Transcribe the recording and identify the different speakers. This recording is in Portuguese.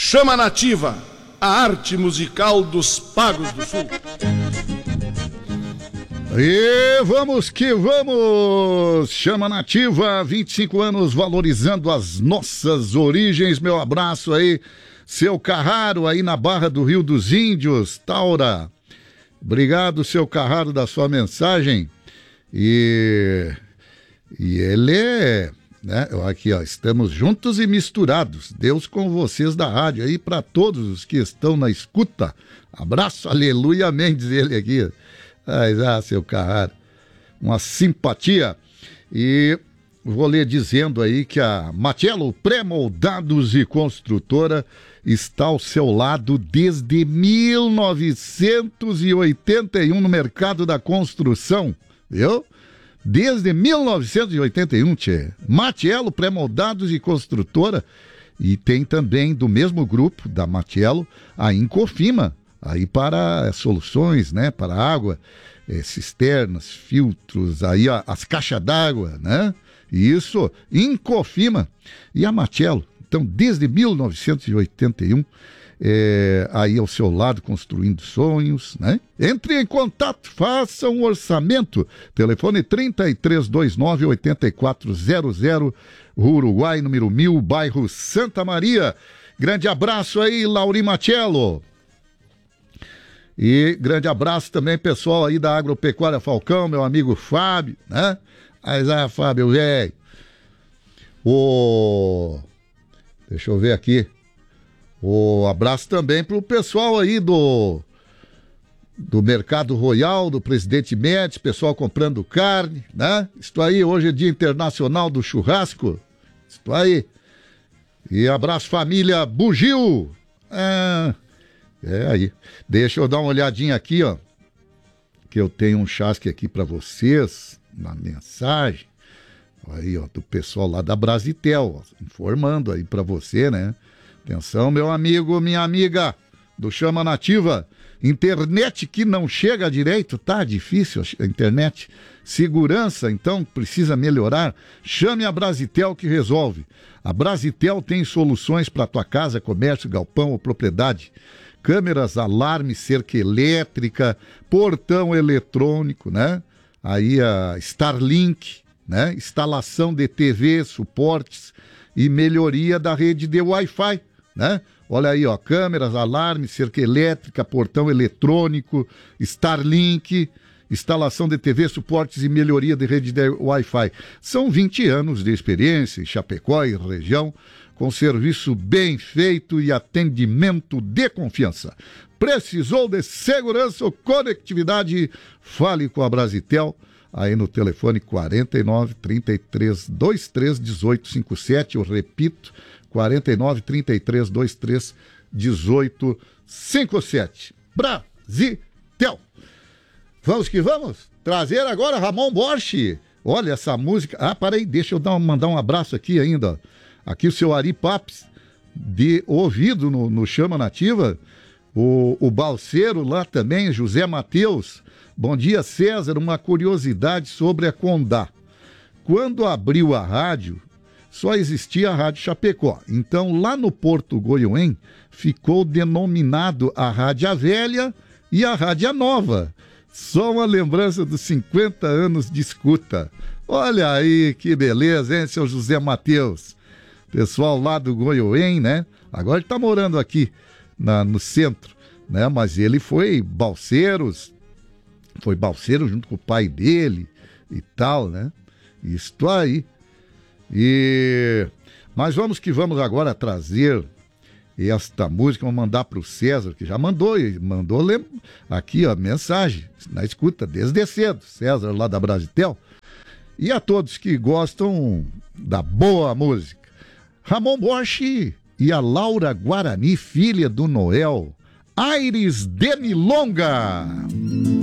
Speaker 1: Chama Nativa, a arte musical dos Pagos do Sul.
Speaker 2: E vamos que vamos! Chama Nativa, 25 anos valorizando as nossas origens. Meu abraço aí, seu Carraro, aí na Barra do Rio dos Índios, Taura. Obrigado, seu Carraro, da sua mensagem. E ele é, né? Aqui, ó, estamos juntos e misturados. Deus com vocês da rádio aí, para todos os que estão na escuta. Abraço, aleluia, amém, diz ele aqui. Seu Carraro, uma simpatia. E vou ler dizendo aí que a Matiello Pré-Moldados e Construtora está ao seu lado desde 1981 no mercado da construção, viu? Desde 1981, tchê. Matiello Pré-Moldados e Construtora. E tem também do mesmo grupo da Matiello a Incofima, aí para soluções, né, para água, cisternas, filtros, aí as caixas d'água, né? Isso, Incofima. E a Matiello, então, desde 1981, aí ao seu lado, construindo sonhos, né? Entre em contato, faça um orçamento. Telefone 3329-8400, Uruguai, número 1000, bairro Santa Maria. Grande abraço aí, Lauri Matiello. E grande abraço também, pessoal aí da Agropecuária Falcão, meu amigo Fábio, né? Fábio, velho. Deixa eu ver aqui. Abraço também pro pessoal aí do Mercado Royal, do Presidente Médici, pessoal comprando carne, né? Isto aí, hoje é Dia Internacional do Churrasco. Isto aí. E abraço, família Bugio. Aí. Deixa eu dar uma olhadinha aqui, ó. Que eu tenho um chasque aqui para vocês, na mensagem. Aí, ó, do pessoal lá da Brasitel, ó, informando aí para você, né? Atenção, meu amigo, minha amiga do Chama Nativa. Internet que não chega direito, tá difícil a internet. Segurança, então, precisa melhorar. Chame a Brasitel que resolve. A Brasitel tem soluções para tua casa, comércio, galpão ou propriedade. Câmeras, alarme, cerca elétrica, portão eletrônico, né? Aí a Starlink, né? Instalação de TV, suportes e melhoria da rede de Wi-Fi, né? Olha aí, ó, câmeras, alarme, cerca elétrica, portão eletrônico, Starlink, instalação de TV, suportes e melhoria de rede de Wi-Fi. São 20 anos de experiência em Chapecó e região, com serviço bem feito e atendimento de confiança. Precisou de segurança ou conectividade? Fale com a Brasitel, aí no telefone 49 33 23 18 57, eu repito, 49 33 23 18 57. Brasitel. Vamos que vamos? Trazer agora Ramon Borchi. Olha essa música. Parei, deixa eu mandar um abraço aqui ainda. Aqui o seu Ari Papes, de ouvido no Chama Nativa. O Balseiro lá também, José Mateus. Bom dia, César. Uma curiosidade sobre a Condá. Quando abriu a rádio, só existia a Rádio Chapecó. Então, lá no Porto Goiuém, ficou denominado a Rádio Velha e a Rádio Nova. Só uma lembrança dos 50 anos de escuta. Olha aí, que beleza, hein, seu José Mateus? Pessoal lá do Goiuém, né? Agora ele tá morando aqui no centro, né? Mas ele foi balseiro junto com o pai dele e tal, né? Isto aí. Mas vamos que vamos agora trazer esta música, vamos mandar para o César, que já mandou aqui, ó, mensagem, na escuta, desde cedo, César lá da Brasitel, e a todos que gostam da boa música. Ramon Borchi e a Laura Guarani, filha do Noel, Aires de Milonga.